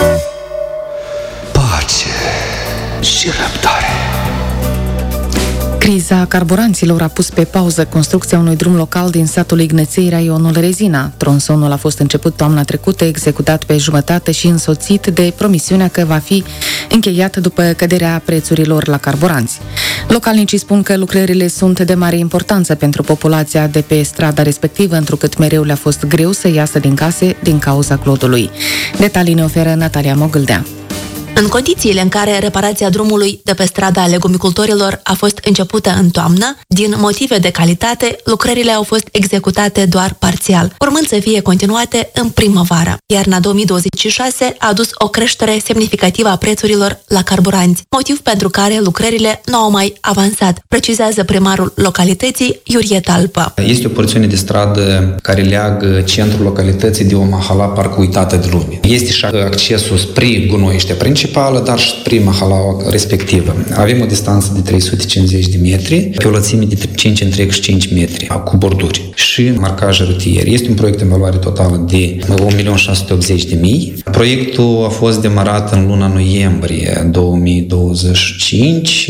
pace și răbdare. Criza carburanților a pus pe pauză construcția unui drum local din satul Ignăței, raionul Rezina. Tronsonul a fost început toamna trecută, executat pe jumătate și însoțit de promisiunea că va fi încheiat după căderea prețurilor la carburanți. Localnicii spun că lucrările sunt de mare importanță pentru populația de pe strada respectivă, întrucât mereu le-a fost greu să iasă din case din cauza clodului. Detalii ne oferă Natalia Mogâldea. În condițiile în care reparația drumului de pe strada legumicultorilor a fost începută în toamnă, din motive de calitate, lucrările au fost executate doar parțial, urmând să fie continuate în primăvară. Iarna 2026 a adus o creștere semnificativă a prețurilor la carburanți, motiv pentru care lucrările nu au mai avansat, precizează primarul localității, Iurie Talpă. Este o porțiune de stradă care leagă centrul localității de o mahala parcă uitată de lume. Este și accesul spre Gunoiește principală, dar și spre mahalaua respectivă. Avem o distanță de 350 de metri, pe o lățime de 5,5 metri, cu borduri și marcaje rutiere. Este un proiect în valoare totală de 1.680.000. Proiectul a fost demarat în luna noiembrie 2025,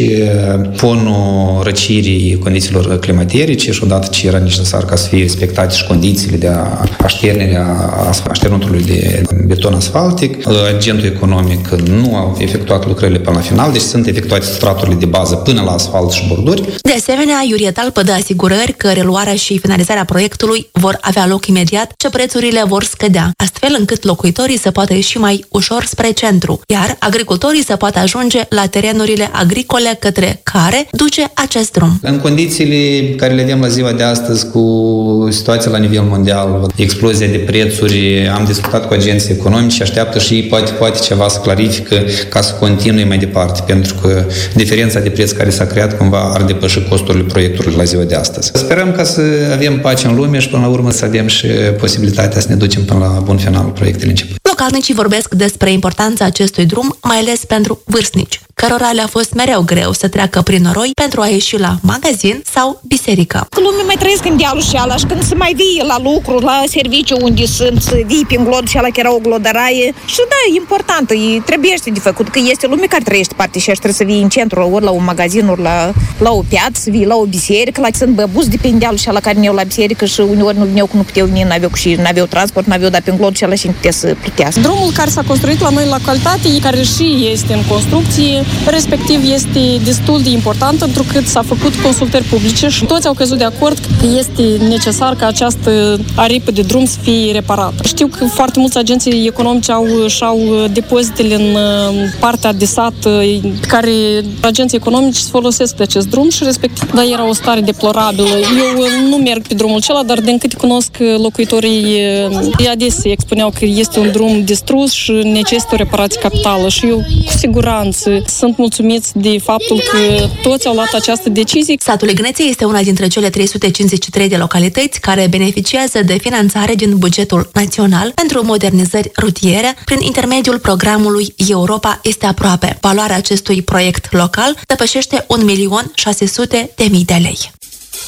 fonul răcirii condițiilor climaterice și odată ce era necesar ca să fie respectate și condițiile de așternerea așternutului de beton asfaltic. Agentul economic nu au efectuat lucrările până la final, deci sunt efectuate straturile de bază până la asfalt și borduri. De asemenea, Iurie Talpă dă asigurări că reluarea și finalizarea proiectului vor avea loc imediat, ce prețurile vor scădea, astfel încât locuitorii să poată ieși mai ușor spre centru, iar agricultorii să poată ajunge la terenurile agricole către care duce acest drum. În condițiile care le vedem la ziua de astăzi, cu situația la nivel mondial, explozia de prețuri, am discutat cu agenții economici și așteaptă și poate ceva să clarifică ca să continue mai departe, pentru că diferența de preț care s-a creat cumva ar depăși costurile proiectului la ziua de astăzi. Sperăm ca să avem pace în lume și până la urmă să avem și posibilitatea să ne ducem până la bun final proiectele începute. Localnicii vorbesc despre importanța acestui drum, mai ales pentru vârstnici, cărora le-a fost mereu greu să treacă prin noroi pentru a ieși la magazin sau biserică. Lumea mai trăiesc în dealul și ala și când se mai vii la lucru, la serviciu unde sunt, vii prin glod și ala că era o glodăraie și da, e important, trebuie de făcut, că este lume care trăiește partea și trebuie să vii în centru, ori la un magazin, ori la o piață, să vii la o biserică, la sunt băbuți de pe dealul și ala care ne-au la biserică și uneori nu veneau că nu puteau veni, n-aveau transport, n-aveau dat prin glod și ala și nu putea să plătească. Drumul care s-a construit la noi la calitate, care și este în construcție, respectiv este destul de important, întrucât s-a făcut consultări publice și toți au căzut de acord că este necesar ca această aripă de drum să fie reparată. Știu că foarte mulți agenții economici și-au depozitele în partea de sat pe care agenții economici se folosesc de acest drum și respectiv, da, era o stare deplorabilă. Eu nu merg pe drumul acela, dar din câte cunosc locuitorii adesea expuneau că este un drum distrus și necesită o reparație capitală și eu cu siguranță sunt mulțumiți de faptul că toți au luat această decizie. Satul Ignăței este una dintre cele 353 de localități care beneficiază de finanțare din bugetul național pentru modernizări rutiere prin intermediul programului Europa este aproape. Valoarea acestui proiect local depășește 1.600.000 de lei.